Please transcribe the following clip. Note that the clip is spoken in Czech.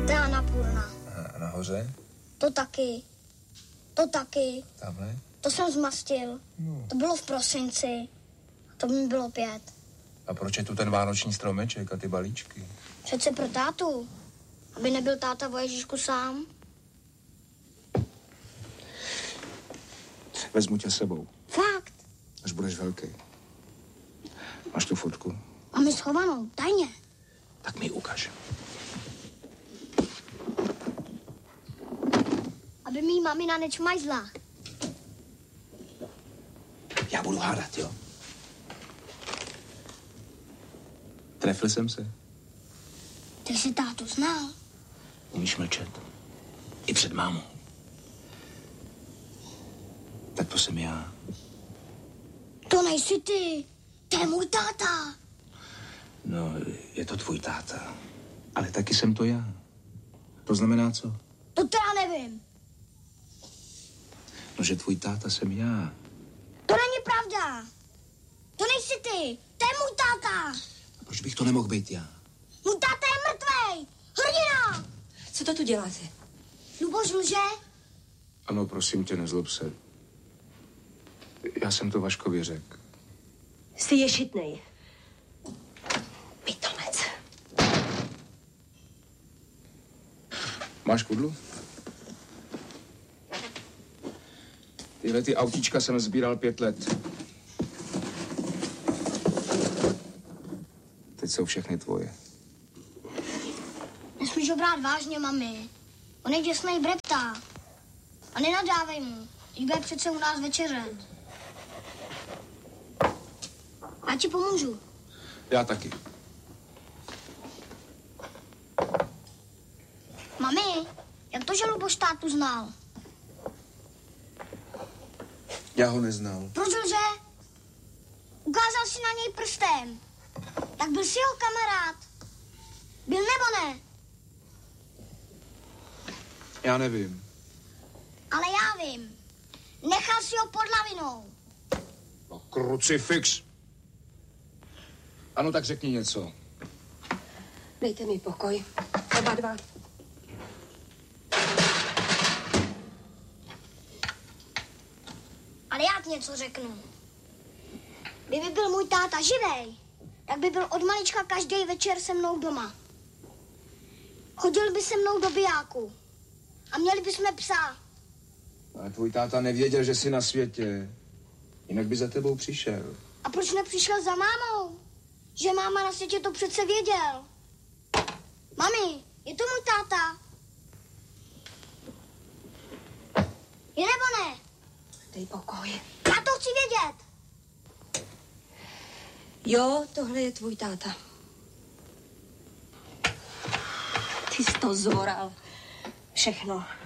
To je Annapurna. A nahoře? To taky. To taky. Tamhle? To jsem zmastil. No. To bylo v prosinci. To mi bylo 5. A proč je tu ten vánoční stromeček a ty balíčky? Přece pro tátu. Aby nebyl táta o Ježíšku sám. Vezmu tě sebou. Fakt? Až budeš velký. Máš tu fotku? Máme schovanou, tajně. Tak mi ji ukaž. Aby mý mamina nečmajzla. Já budu hádat, jo? Trefil jsem se. Ty jsi tátu znal. Umíš mlčet? I před mámou. Tak to jsem já. To nejsi ty. To je můj táta. No, je to tvůj táta. Ale taky jsem to já. To znamená co? To teda nevím. No, že tvůj táta jsem já. To není pravda. To nejsi ty. To je můj táta. A proč bych to nemohl být já? Můj táta je mrtvej. Hrdina. Co to tu děláte? Luboš lže? Ano, prosím tě, nezlob se. Já jsem to Vaškovi řekl. Jsi ješitnej. Pitomec. Máš kudlu? Tyhle ty autíčka jsem sbíral 5 let. Teď jsou všechny tvoje. Nesmíš ho brát vážně, mami. On je děsnej brepta. A nenadávej mu. Teď bude přece u nás večeřet. Já ti pomůžu. Já taky. Mami, jak to, že Luboš tátu znal? Já ho neznal. Proč lže? Ukázal si na něj prstem. Tak byl si jeho kamarád. Byl nebo ne? Já nevím. Ale já vím. Nechal si ho pod lavinou. No, krucifix. Ano, tak řekni něco. Dejte mi pokoj. Oba dva. Ale já ti něco řeknu. Kdyby byl můj táta živej, tak by byl od malička každý večer se mnou doma. Chodil by se mnou do bijáku. A měli bychom psa. Ale tvůj táta nevěděl, že jsi na světě. Jinak by za tebou přišel. A proč nepřišel za mámou? Že máma na světě to přece věděl. Mami, je to můj táta? Je nebo ne? Dej pokoj. Já to chci vědět. Jo, tohle je tvůj táta. Ty jsi to zvoral. Všechno.